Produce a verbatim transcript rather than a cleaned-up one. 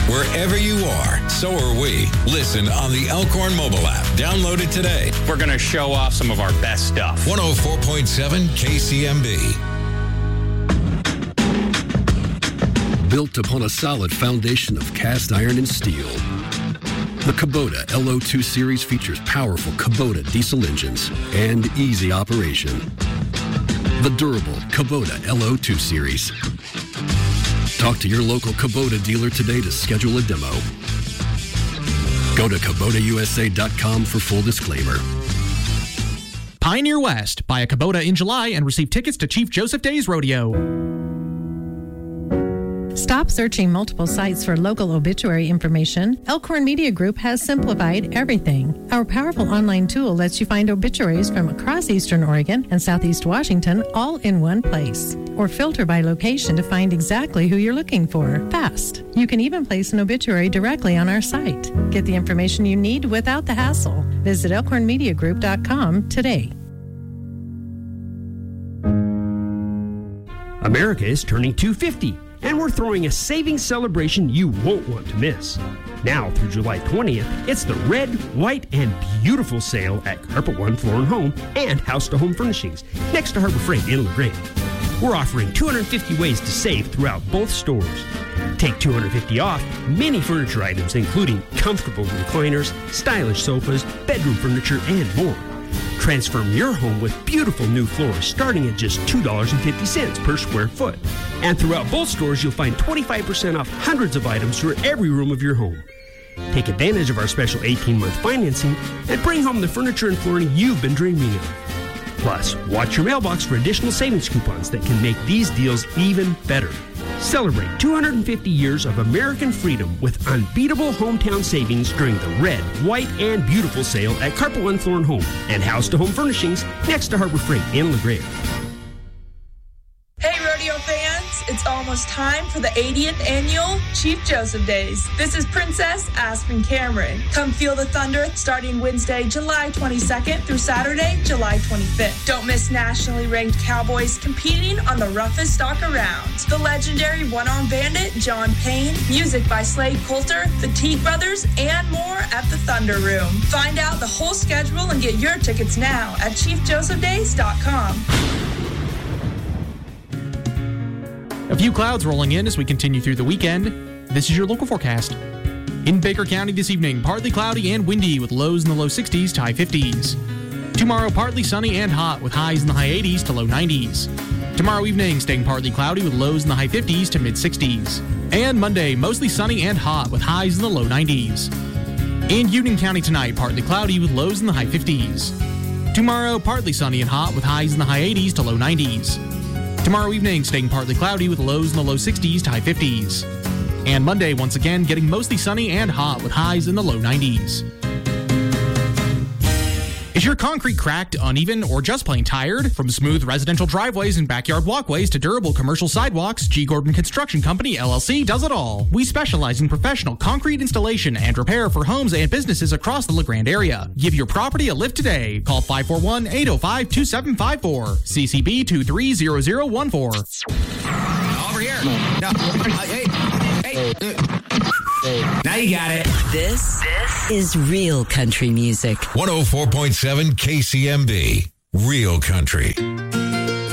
Wherever you are, so are we. Listen on the Elkhorn mobile app. Download it today. We're going to show off some of our best stuff. one oh four point seven K C M B. Built upon a solid foundation of cast iron and steel, the Kubota L O two Series features powerful Kubota diesel engines and easy operation. The durable Kubota L O two Series. Talk to your local Kubota dealer today to schedule a demo. Go to Kubota U S A dot com for full disclaimer. Pioneer West. Buy a Kubota in July and receive tickets to Chief Joseph Days Rodeo. Stop searching multiple sites for local obituary information. Elkhorn Media Group has simplified everything. Our powerful online tool lets you find obituaries from across Eastern Oregon and Southeast Washington all in one place. Or filter by location to find exactly who you're looking for. Fast. You can even place an obituary directly on our site. Get the information you need without the hassle. Visit elkhorn media group dot com today. America is turning two hundred fifty. And we're throwing a savings celebration you won't want to miss. Now through July twentieth, it's the Red, White, and Beautiful sale at Carpet One Floor and Home and House to Home Furnishings next to Harbor Freight in LaGrange. We're offering two hundred fifty ways to save throughout both stores. Take two hundred fifty off many furniture items, including comfortable recliners, stylish sofas, bedroom furniture, and more. Transform your home with beautiful new floors starting at just two dollars and fifty cents per square foot. And throughout both stores, you'll find twenty-five percent off hundreds of items for every room of your home. Take advantage of our special eighteen-month financing and bring home the furniture and flooring you've been dreaming of. Plus, watch your mailbox for additional savings coupons that can make these deals even better. Celebrate two hundred fifty years of American freedom with unbeatable hometown savings during the Red, White, and Beautiful sale at Carpet One Floor and Home and House to Home Furnishings next to Harbor Freight in LaGrange. Hey rodeo fans, it's almost time for the eightieth annual Chief Joseph Days. This is Princess Aspen Cameron. Come feel the thunder starting Wednesday, July twenty-second through Saturday, July twenty-fifth. Don't miss nationally ranked cowboys competing on the roughest stock around. The legendary one-armed bandit, John Payne, music by Slade Coulter, the Teague Brothers, and more at the Thunder Room. Find out the whole schedule and get your tickets now at chief joseph days dot com. A few clouds rolling in as we continue through the weekend. This is your local forecast. In Baker County this evening, partly cloudy and windy with lows in the low sixties to high fifties. Tomorrow, partly sunny and hot with highs in the high eighties to low nineties. Tomorrow evening, staying partly cloudy with lows in the high fifties to mid sixties. And Monday, mostly sunny and hot with highs in the low nineties. In Union County tonight, partly cloudy with lows in the high fifties. Tomorrow, partly sunny and hot with highs in the high eighties to low nineties. Tomorrow evening, staying partly cloudy with lows in the low sixties to high fifties. And Monday, once again, getting mostly sunny and hot with highs in the low nineties. Is your concrete cracked, uneven, or just plain tired? From smooth residential driveways and backyard walkways to durable commercial sidewalks, G. Gordon Construction Company, L L C, does it all. We specialize in professional concrete installation and repair for homes and businesses across the LeGrand area. Give your property a lift today. Call five four one, eight oh five, two seven five four. C C B two three zero zero one four. Over here. No. Uh, hey. Hey. Uh, now you got it. This, this is real country music. one oh four point seven K C M B. Real country.